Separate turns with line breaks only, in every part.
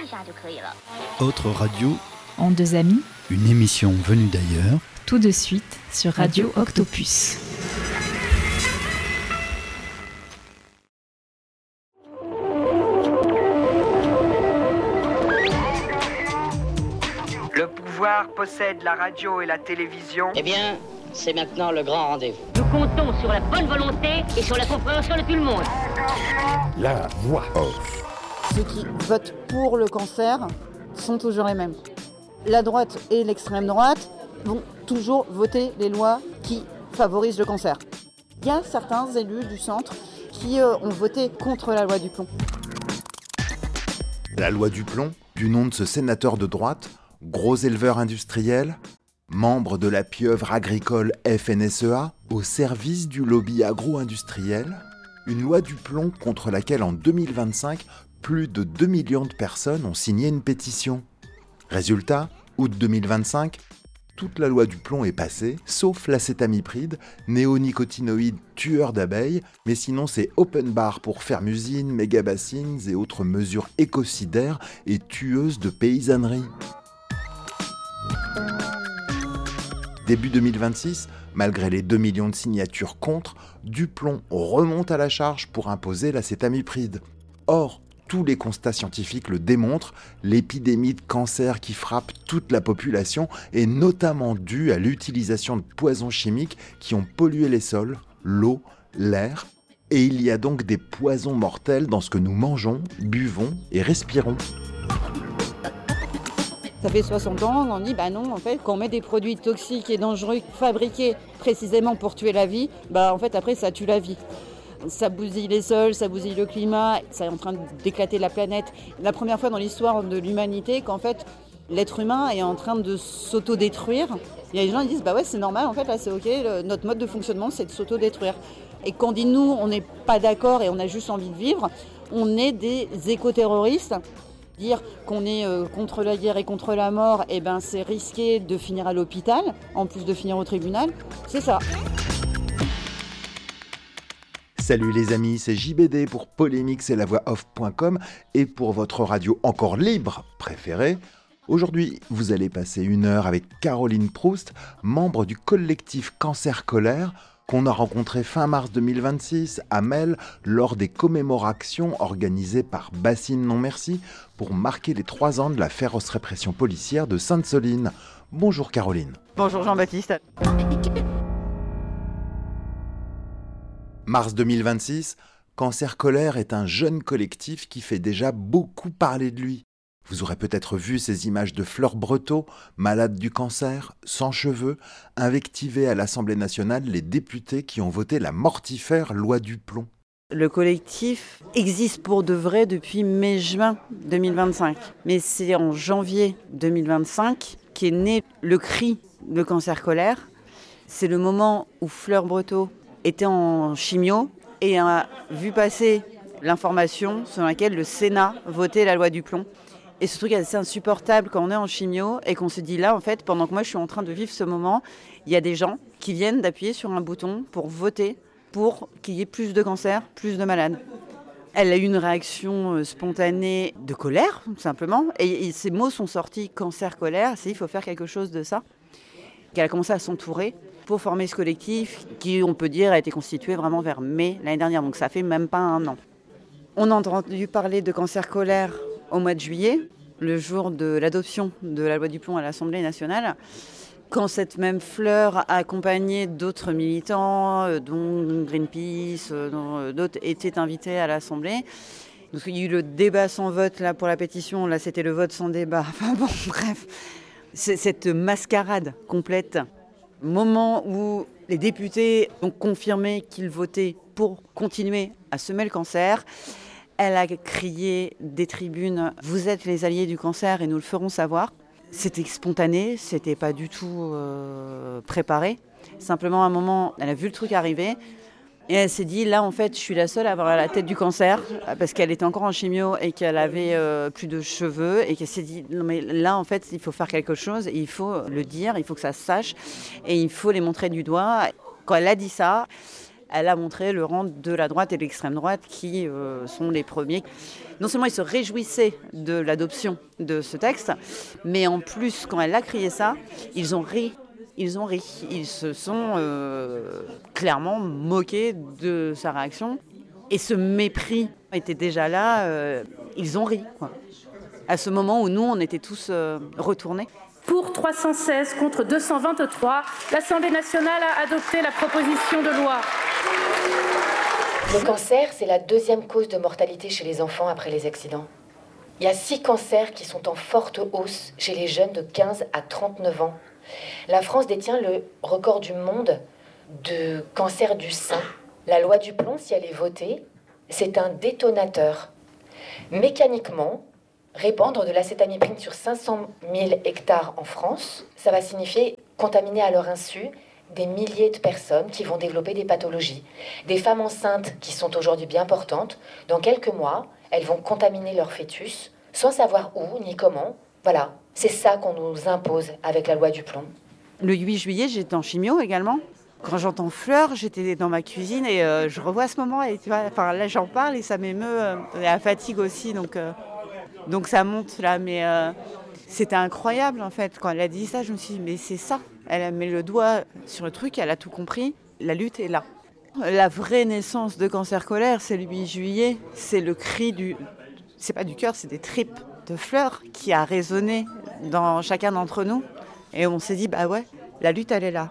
Autre radio,
En deux amis,
une émission venue d'ailleurs.
tout de suite sur Radio Octopus.
Le pouvoir possède la radio et la télévision.
Eh bien, c'est maintenant le grand rendez-vous.
Nous comptons sur la bonne volonté et sur la compréhension de tout le monde.
La voix off.
Ceux qui votent pour le cancer sont toujours les mêmes. La droite et l'extrême droite vont toujours voter les lois qui favorisent le cancer. Il y a certains élus du centre qui ont voté contre la loi du plomb.
La loi du plomb, du nom de ce sénateur de droite, gros éleveur industriel, membre de la pieuvre agricole FNSEA, au service du lobby agro-industriel, une loi du plomb contre laquelle en 2025, plus de 2 millions de personnes ont signé une pétition. Résultat, août 2025, toute la loi du plomb est passée, sauf l'acétamipride, néonicotinoïde tueur d'abeilles, mais sinon c'est open bar pour ferme-usine, méga-bassines et autres mesures écocidaires et tueuses de paysannerie. Début 2026, malgré les 2 millions de signatures contre, Duplon remonte à la charge pour imposer l'acétamipride. Or, tous les constats scientifiques le démontrent, l'épidémie de cancer qui frappe toute la population est notamment due à l'utilisation de poisons chimiques qui ont pollué les sols, l'eau, l'air, et il y a donc des poisons mortels dans ce que nous mangeons, buvons et respirons.
Ça fait 60 ans, on dit non, en fait, quand on met des produits toxiques et dangereux fabriqués précisément pour tuer la vie, en fait après ça tue la vie. Ça bousille les sols, ça bousille le climat, ça est en train d'éclater la planète. La première fois dans l'histoire de l'humanité qu'en fait l'être humain est en train de s'auto-détruire. Il y a des gens qui disent ouais c'est normal, en fait là c'est ok, notre mode de fonctionnement c'est de s'auto-détruire. Et quand on dit nous on n'est pas d'accord et on a juste envie de vivre, on est des éco-terroristes. Dire qu'on est contre la guerre et contre la mort, c'est risqué de finir à l'hôpital, en plus de finir au tribunal, c'est ça.
Salut les amis, c'est JBD pour Polémix et lavoixoff.com et pour votre radio encore libre préférée. Aujourd'hui, vous allez passer 1 heure avec Caroline Proust, membre du collectif Cancer Colère, qu'on a rencontré fin mars 2026 à Melle lors des commémorations organisées par Bassine Non Merci pour marquer les 3 ans de la féroce répression policière de Sainte-Soline. Bonjour Caroline.
Bonjour Jean-Baptiste.
Mars 2026, Cancer Colère est un jeune collectif qui fait déjà beaucoup parler de lui. Vous aurez peut-être vu ces images de Fleur Breteau, malade du cancer, sans cheveux, invectivée à l'Assemblée nationale les députés qui ont voté la mortifère loi du plomb.
Le collectif existe pour de vrai depuis mai-juin 2025. Mais c'est en janvier 2025 qu'est né le cri de Cancer Colère. C'est le moment où Fleur Breteau était en chimio et a vu passer l'information selon laquelle le Sénat votait la loi du plomb. Et ce truc est assez insupportable quand on est en chimio et qu'on se dit là, en fait, pendant que moi je suis en train de vivre ce moment, il y a des gens qui viennent d'appuyer sur un bouton pour voter pour qu'il y ait plus de cancers, plus de malades. Elle a eu une réaction spontanée de colère, tout simplement. Et ces mots sont sortis, cancer, colère, il faut faire quelque chose de ça. Elle a commencé à s'entourer pour former ce collectif qui, on peut dire, a été constitué vraiment vers mai l'année dernière. Donc ça fait même pas 1 an. On a entendu parler de Cancer Colère au mois de juillet, le jour de l'adoption de la loi du plomb à l'Assemblée nationale, quand cette même Fleur a accompagné d'autres militants, dont Greenpeace, dont d'autres étaient invités à l'Assemblée. Donc il y a eu le débat sans vote là, pour la pétition, là c'était le vote sans débat. Enfin bon, bref, c'est cette mascarade complète. Moment où les députés ont confirmé qu'ils votaient pour continuer à semer le cancer. Elle a crié des tribunes « Vous êtes les alliés du cancer et nous le ferons savoir ». C'était spontané, c'était pas du tout préparé. Simplement, à un moment, elle a vu le truc arriver et elle s'est dit « Là, en fait, je suis la seule à avoir la tête du cancer » parce qu'elle était encore en chimio et qu'elle avait plus de cheveux et qu'elle s'est dit « Non, mais là, en fait, il faut faire quelque chose, il faut le dire, il faut que ça se sache et il faut les montrer du doigt ». Quand elle a dit ça, elle a montré le rang de la droite et de l'extrême droite qui sont les premiers. Non seulement ils se réjouissaient de l'adoption de ce texte, mais en plus, quand elle a crié ça, ils ont ri. Ils se sont clairement moqués de sa réaction. Et ce mépris était déjà là, ils ont ri, quoi. À ce moment où nous, on était tous retournés.
Pour 316 contre 223, l'Assemblée nationale a adopté la proposition de loi.
Le cancer, c'est la deuxième cause de mortalité chez les enfants après les accidents. Il y a 6 cancers qui sont en forte hausse chez les jeunes de 15 à 39 ans. La France détient le record du monde de cancer du sein. La loi du plomb, si elle est votée, c'est un détonateur. Mécaniquement, répandre de l'acétamiprine sur 500 000 hectares en France, ça va signifier contaminer à leur insu des milliers de personnes qui vont développer des pathologies. Des femmes enceintes qui sont aujourd'hui bien portantes, dans quelques mois, elles vont contaminer leur fœtus sans savoir où ni comment. Voilà, c'est ça qu'on nous impose avec la loi du plomb.
Le 8 juillet, j'étais en chimio également. Quand j'entends Fleur, j'étais dans ma cuisine et je revois ce moment. Et tu vois, enfin, là, j'en parle et ça m'émeut. La fatigue aussi, donc ça monte là. Mais c'était incroyable en fait. Quand elle a dit ça, je me suis dit, mais c'est ça. Elle a mis le doigt sur le truc, elle a tout compris. La lutte est là. La vraie naissance de Cancer Colère, c'est le 8 juillet. C'est le cri du... C'est pas du cœur, c'est des tripes de Fleur qui a résonné dans chacun d'entre nous. Et on s'est dit, bah ouais, la lutte, elle est là.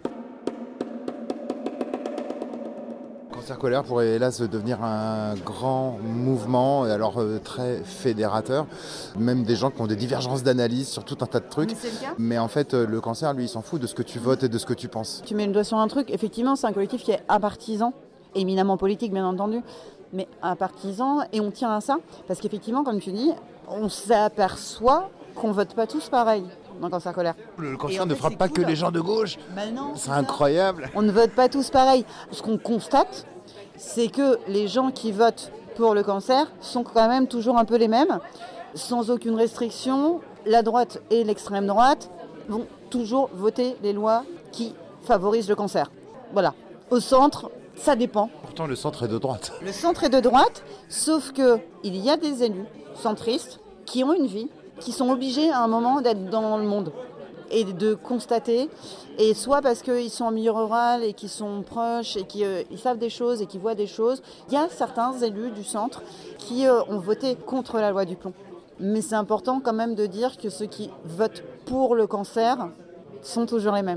Cancer Colère pourrait hélas devenir un grand mouvement, alors très fédérateur, même des gens qui ont des divergences d'analyse sur tout un tas de trucs. Mais en fait, le cancer, lui, il s'en fout de ce que tu votes et de ce que tu penses.
Tu mets le doigt sur un truc, effectivement, c'est un collectif qui est apartisan, éminemment politique, bien entendu, mais apartisan, et on tient à ça, parce qu'effectivement, comme tu dis, on s'aperçoit qu'on vote pas tous pareil dans Cancer Colère.
Le cancer ne frappe pas que les gens de gauche.
Ben non,
c'est incroyable.
On ne vote pas tous pareil. Ce qu'on constate, c'est que les gens qui votent pour le cancer sont quand même toujours un peu les mêmes, sans aucune restriction. La droite et l'extrême droite vont toujours voter les lois qui favorisent le cancer. Voilà. Au centre, ça dépend.
Pourtant, le centre est de droite.
Le centre est de droite, sauf qu'il y a des élus centristes qui ont une vie, qui sont obligés à un moment d'être dans le monde et de constater, et soit parce qu'ils sont en milieu rural et qu'ils sont proches et qu'ils savent des choses et qu'ils voient des choses. Il y a certains élus du centre qui ont voté contre la loi du plomb. Mais c'est important quand même de dire que ceux qui votent pour le cancer sont toujours les mêmes.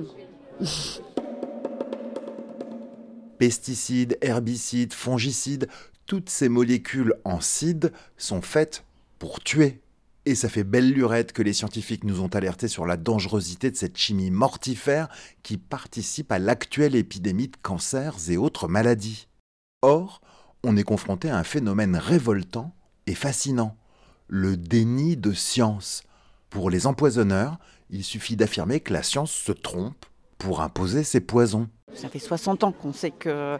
Pesticides, herbicides, fongicides, toutes ces molécules en cide sont faites pour tuer. Et ça fait belle lurette que les scientifiques nous ont alertés sur la dangerosité de cette chimie mortifère qui participe à l'actuelle épidémie de cancers et autres maladies. Or, on est confronté à un phénomène révoltant et fascinant, le déni de science. Pour les empoisonneurs, il suffit d'affirmer que la science se trompe pour imposer ses poisons.
Ça fait 60 ans qu'on sait qu'un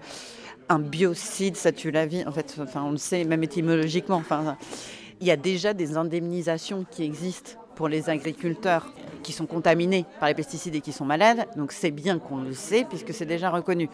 biocide, ça tue la vie. En fait, on le sait même étymologiquement. Il y a déjà des indemnisations qui existent pour les agriculteurs qui sont contaminés par les pesticides et qui sont malades. Donc c'est bien qu'on le sait puisque c'est déjà reconnu.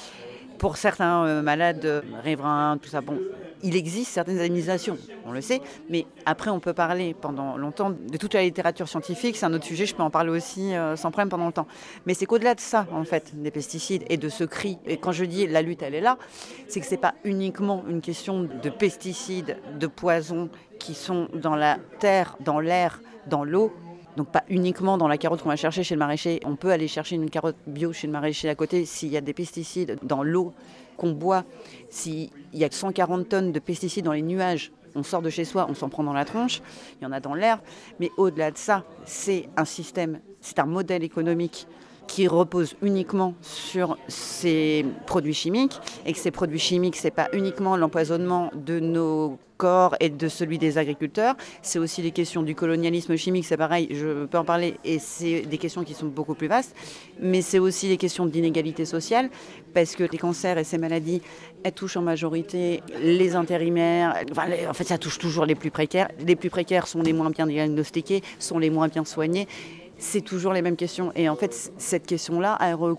Pour certains malades, riverains, tout ça, il existe certaines indemnisations, on le sait. Mais après, on peut parler pendant longtemps de toute la littérature scientifique. C'est un autre sujet, je peux en parler aussi sans problème pendant longtemps. Mais c'est qu'au-delà de ça, en fait, des pesticides et de ce cri. Et quand je dis la lutte, elle est là, c'est que c'est pas uniquement une question de pesticides, de poisons qui sont dans la terre, dans l'air, dans l'eau. Donc pas uniquement dans la carotte qu'on va chercher chez le maraîcher. On peut aller chercher une carotte bio chez le maraîcher à côté s'il y a des pesticides dans l'eau qu'on boit. S'il y a 140 tonnes de pesticides dans les nuages, on sort de chez soi, on s'en prend dans la tronche. Il y en a dans l'air. Mais au-delà de ça, c'est un système, c'est un modèle économique qui repose uniquement sur ces produits chimiques. Et que ces produits chimiques, c'est pas uniquement l'empoisonnement de nos corps et de celui des agriculteurs. C'est aussi les questions du colonialisme chimique, c'est pareil, je peux en parler, et c'est des questions qui sont beaucoup plus vastes, mais c'est aussi les questions d'inégalité sociale, parce que les cancers et ces maladies, elles touchent en majorité les intérimaires, en fait ça touche toujours les plus précaires. Les plus précaires sont les moins bien diagnostiqués, sont les moins bien soignés. C'est toujours les mêmes questions. Et en fait, cette question-là, elle regroupe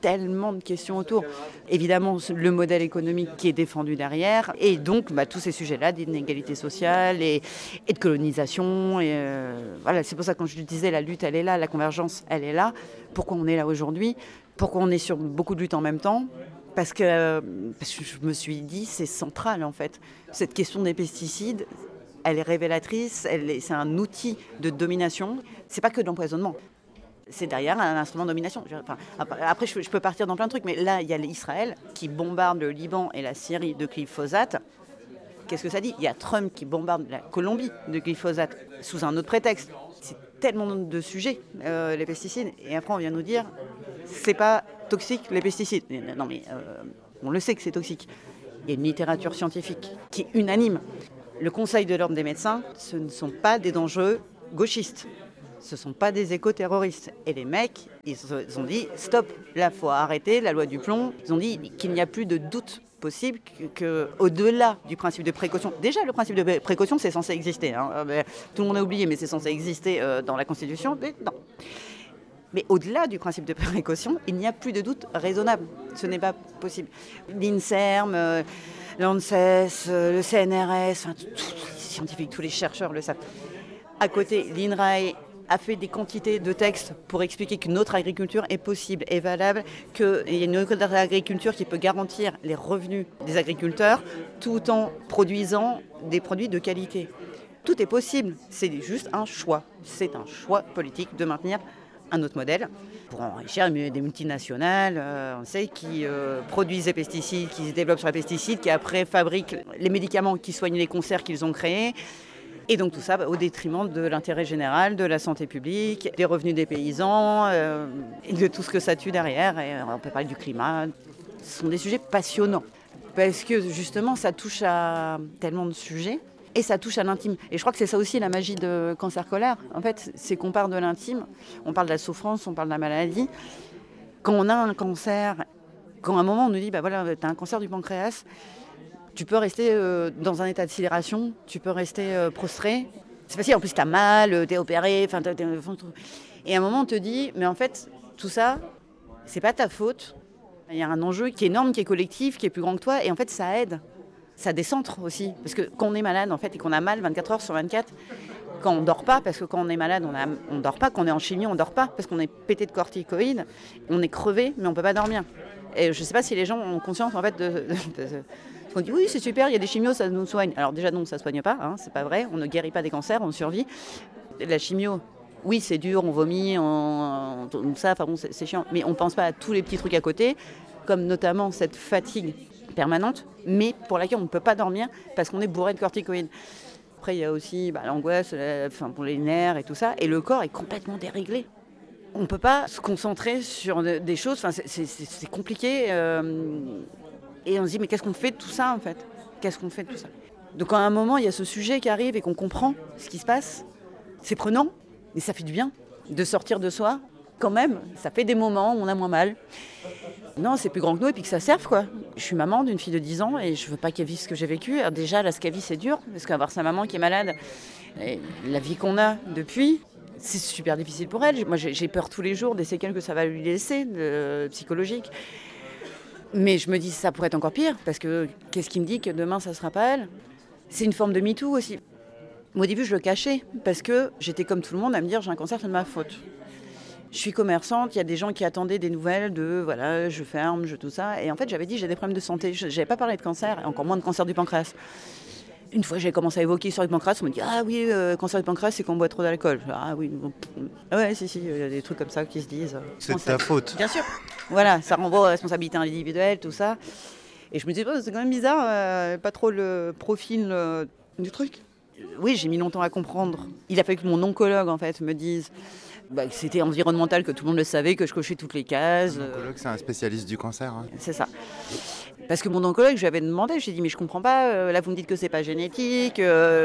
tellement de questions autour. Évidemment, le modèle économique qui est défendu derrière, et donc tous ces sujets-là d'inégalité sociale et de colonisation. Et, voilà, c'est pour ça que quand je disais la lutte, elle est là, la convergence, elle est là. Pourquoi on est là aujourd'hui ? Pourquoi on est sur beaucoup de luttes en même temps ? Parce que je me suis dit, c'est central en fait. Cette question des pesticides, elle est révélatrice, c'est un outil de domination. C'est pas que de l'empoisonnement. C'est derrière un instrument de domination. Enfin, après, je peux partir dans plein de trucs, mais là, il y a l'Israël qui bombarde le Liban et la Syrie de glyphosate. Qu'est-ce que ça dit ? Il y a Trump qui bombarde la Colombie de glyphosate sous un autre prétexte. C'est tellement de sujets, les pesticides. Et après, on vient nous dire, c'est pas toxique, les pesticides. Non, mais on le sait que c'est toxique. Il y a une littérature scientifique qui est unanime. Le Conseil de l'ordre des médecins, ce ne sont pas des dangereux gauchistes. Ce ne sont pas des éco-terroristes. Et les mecs, ils ont dit, stop, là, il faut arrêter la loi du plomb. Ils ont dit qu'il n'y a plus de doute possible qu'au-delà du principe de précaution. Déjà, le principe de précaution, c'est censé exister. Hein. Tout le monde a oublié, mais c'est censé exister dans la Constitution. Mais non. Mais au-delà du principe de précaution, il n'y a plus de doute raisonnable. Ce n'est pas possible. L'INSERM, l'ANSES, le CNRS, tous les scientifiques, tous les chercheurs le savent. À côté, l'INRAE a fait des quantités de textes pour expliquer qu'une autre agriculture est possible et valable, qu'il y a une autre agriculture qui peut garantir les revenus des agriculteurs tout en produisant des produits de qualité. Tout est possible, c'est juste un choix. C'est un choix politique de maintenir un autre modèle pour enrichir des multinationales, on sait, qui produisent des pesticides, qui se développent sur les pesticides, qui après fabriquent les médicaments qui soignent les cancers qu'ils ont créés. Et donc tout ça au détriment de l'intérêt général, de la santé publique, des revenus des paysans, et de tout ce que ça tue derrière. Et on peut parler du climat. Ce sont des sujets passionnants. Parce que justement, ça touche à tellement de sujets. Et ça touche à l'intime. Et je crois que c'est ça aussi la magie de Cancer Colère. En fait, c'est qu'on parle de l'intime, on parle de la souffrance, on parle de la maladie. Quand on a un cancer, quand à un moment on nous dit, voilà, tu as un cancer du pancréas, tu peux rester dans un état de sidération, tu peux rester prostré. C'est facile, en plus tu as mal, tu es opéré, et à un moment on te dit, mais en fait, tout ça, c'est pas ta faute. Il y a un enjeu qui est énorme, qui est collectif, qui est plus grand que toi, et en fait ça aide. Ça décentre aussi, parce que quand on est malade en fait, et qu'on a mal 24 heures sur 24, quand on ne dort pas, parce que quand on est malade, on ne dort pas, quand on est en chimio, on ne dort pas, parce qu'on est pété de corticoïdes, on est crevé, mais on ne peut pas dormir. Et je ne sais pas si les gens ont conscience en fait on dit oui c'est super, il y a des chimios, ça nous soigne. Alors déjà non, ça ne soigne pas, hein, c'est pas vrai, on ne guérit pas des cancers, on survit. La chimio, oui c'est dur, on vomit, c'est chiant, mais on ne pense pas à tous les petits trucs à côté, comme notamment cette fatigue permanente, mais pour laquelle on ne peut pas dormir parce qu'on est bourré de corticoïdes. Après, il y a aussi l'angoisse, pour les nerfs et tout ça, et le corps est complètement déréglé. On ne peut pas se concentrer sur des choses, c'est compliqué, et on se dit, mais qu'est-ce qu'on fait de tout ça, en fait ? Qu'est-ce qu'on fait de tout ça ? Donc, à un moment, il y a ce sujet qui arrive et qu'on comprend ce qui se passe. C'est prenant, mais ça fait du bien de sortir de soi. Quand même, ça fait des moments où on a moins mal. Non, c'est plus grand que nous et puis que ça serve, quoi. Je suis maman d'une fille de 10 ans et je veux pas qu'elle vive ce que j'ai vécu. Alors déjà, ce qu'elle vit, c'est dur, parce qu'avoir sa maman qui est malade, et la vie qu'on a depuis, c'est super difficile pour elle. Moi, j'ai peur tous les jours des séquelles que ça va lui laisser, psychologiques. Mais je me dis, ça pourrait être encore pire, parce que qu'est-ce qui me dit que demain, ça sera pas elle ? C'est une forme de MeToo aussi. Au début, je le cachais, parce que j'étais comme tout le monde à me dire, j'ai un cancer, c'est de ma faute. Je suis commerçante, il y a des gens qui attendaient des nouvelles de voilà, je ferme, tout ça. Et en fait, j'avais dit j'ai des problèmes de santé. Je n'avais pas parlé de cancer, et encore moins de cancer du pancréas. Une fois, j'ai commencé à évoquer sur le pancréas, on me dit ah oui, cancer du pancréas, c'est qu'on boit trop d'alcool. Ah oui, bon. Ouais, si, il y a des trucs comme ça qui se disent.
C'est de ta faute.
Bien sûr. Voilà, ça renvoie aux responsabilités individuelles, tout ça. Et je me disais, c'est quand même bizarre, pas trop le profil du truc. Oui, j'ai mis longtemps à comprendre. Il a fallu que mon oncologue, en fait, me dise que c'était environnemental, que tout le monde le savait, que je cochais toutes les cases.
L'oncologue, c'est un spécialiste du cancer. Hein.
C'est ça. Parce que mon oncologue, je lui avais demandé, je lui ai dit, mais je comprends pas, là vous me dites que c'est pas génétique,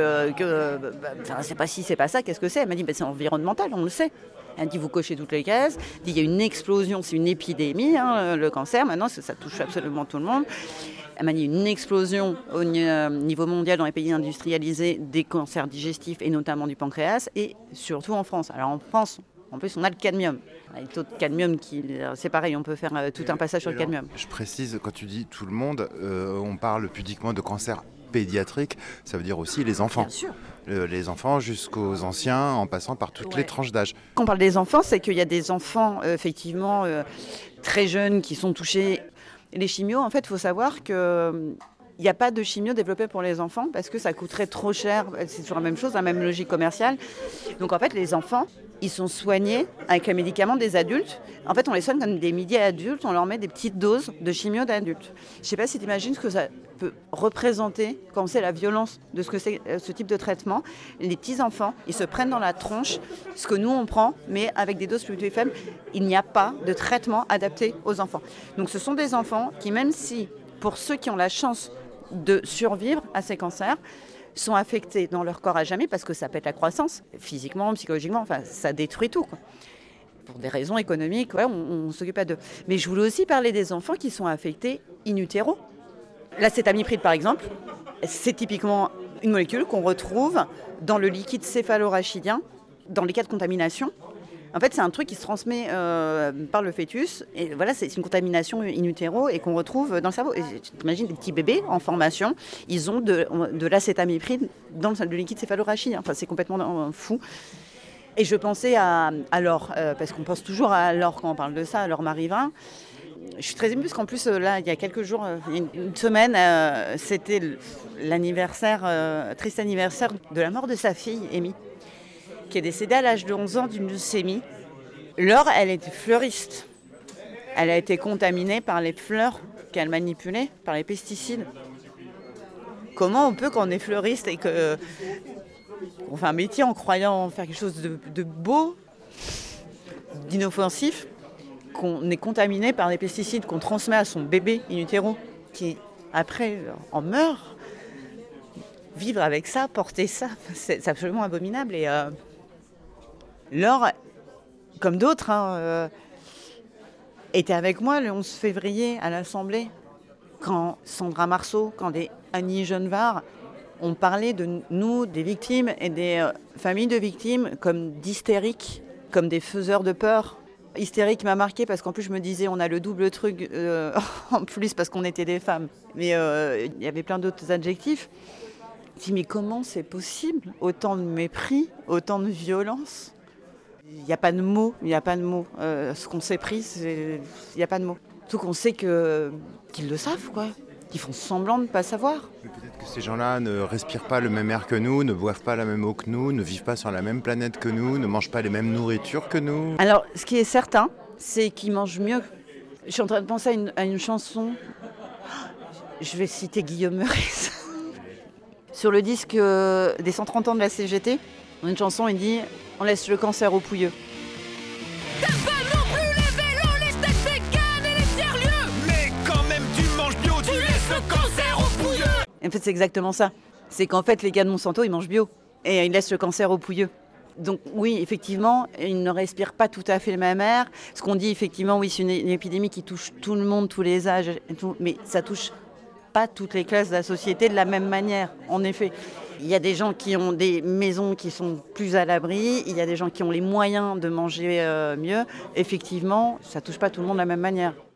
c'est pas ci, c'est pas ça, qu'est-ce que c'est ? Elle m'a dit, c'est environnemental, on le sait. Elle m'a dit, vous cochez toutes les cases. Elle dit, il y a une explosion, c'est une épidémie, le cancer, maintenant ça touche absolument tout le monde. Elle m'a dit une explosion au niveau mondial dans les pays industrialisés des cancers digestifs et notamment du pancréas et surtout en France. Alors en France, En plus, on a le cadmium. Les taux de cadmium, c'est pareil, on peut faire tout un passage sur le cadmium.
Je précise, quand tu dis tout le monde, on parle pudiquement de cancer pédiatrique, ça veut dire aussi les enfants.
Bien sûr.
Les enfants jusqu'aux anciens, en passant par toutes les tranches d'âge.
Quand on parle des enfants, c'est qu'il y a des enfants, effectivement, très jeunes qui sont touchés. Les chimios, en fait, il faut savoir que... Il n'y a pas de chimio développé pour les enfants parce que ça coûterait trop cher. C'est toujours la même chose, la même logique commerciale. Donc en fait, les enfants, ils sont soignés avec un médicament des adultes. En fait, on les soigne comme des midis adultes, on leur met des petites doses de chimio d'adultes. Je ne sais pas si tu imagines ce que ça peut représenter quand on sait la violence de ce que c'est ce type de traitement. Les petits-enfants, ils se prennent dans la tronche ce que nous, on prend, mais avec des doses plus faibles. Il n'y a pas de traitement adapté aux enfants. Donc ce sont des enfants qui, même si, pour ceux qui ont la chance de survivre à ces cancers, sont affectés dans leur corps à jamais parce que ça pète la croissance, physiquement, psychologiquement, enfin ça détruit tout, quoi. Pour des raisons économiques, on s'occupe pas d'eux. Mais je voulais aussi parler des enfants qui sont affectés in utero. L'acétamipride par exemple, c'est typiquement une molécule qu'on retrouve dans le liquide céphalorachidien dans les cas de contamination. En fait, c'est un truc qui se transmet par le fœtus. Et voilà, c'est une contamination in utero et qu'on retrouve dans le cerveau. Et t'imagines des petits bébés en formation, ils ont de l'acétamipride dans le liquide céphalorachidien. Enfin, c'est complètement fou. Et je pensais à Laure, parce qu'on pense toujours à Laure quand on parle de ça, à Laure Marivin. Je suis très émue parce qu'en plus, là, il y a quelques jours, une semaine, c'était l'anniversaire, triste anniversaire de la mort de sa fille, Amy, qui est décédée à l'âge de 11 ans d'une leucémie. Laure, elle était fleuriste. Elle a été contaminée par les fleurs qu'elle manipulait, par les pesticides. Comment on peut, quand on est fleuriste et qu'on fait un métier en croyant faire quelque chose de beau, d'inoffensif, qu'on est contaminé par les pesticides, qu'on transmet à son bébé in utero, qui après en meurt? Vivre avec ça, porter ça, c'est absolument abominable. Et Laure, comme d'autres, était avec moi le 11 février à l'Assemblée, quand Sandra Marceau, quand Annie Genevard ont parlé de nous, des victimes et des familles de victimes, comme d'hystériques, comme des faiseurs de peur. Hystérique m'a marqué parce qu'en plus je me disais on a le double truc en plus parce qu'on était des femmes. Mais il y avait plein d'autres adjectifs. Je me dis mais comment c'est possible? Autant de mépris, autant de violence. Il n'y a pas de mots, il n'y a pas de mots. Ce qu'on s'est pris, il n'y a pas de mots. Surtout qu'on sait qu'ils le savent, quoi. Qu'ils font semblant de ne pas savoir.
Mais peut-être que ces gens-là ne respirent pas le même air que nous, ne boivent pas la même eau que nous, ne vivent pas sur la même planète que nous, ne mangent pas les mêmes nourritures que nous.
Alors, ce qui est certain, c'est qu'ils mangent mieux. Je suis en train de penser à une chanson. Je vais citer Guillaume Meurice. Sur le disque des 130 ans de la CGT, dans une chanson, il dit « On laisse le cancer aux pouilleux ».
T'as pas non plus les vélos, les steaks véganes et les tiers-lieux. Mais quand même tu manges bio, tu laisses le cancer aux pouilleux.
Et en fait, c'est exactement ça. C'est qu'en fait, les gars de Monsanto, ils mangent bio. Et ils laissent le cancer aux pouilleux. Donc oui, effectivement, ils ne respirent pas tout à fait le même air. Ce qu'on dit, effectivement, oui, c'est une épidémie qui touche tout le monde, tous les âges, mais ça touche pas toutes les classes de la société de la même manière, en effet. Il y a des gens qui ont des maisons qui sont plus à l'abri, il y a des gens qui ont les moyens de manger mieux. Effectivement, ça touche pas tout le monde de la même manière.